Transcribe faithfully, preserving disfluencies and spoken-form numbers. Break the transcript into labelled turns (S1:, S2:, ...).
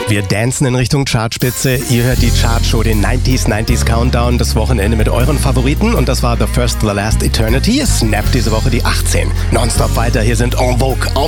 S1: Wir dancen in Richtung Chartspitze. Ihr hört die Chartshow, den neunziger neunziger Countdown, das Wochenende mit euren Favoriten. Und das war The First, The Last Eternity. Snap diese Woche die achtzehn. Nonstop weiter, hier sind En Vogue.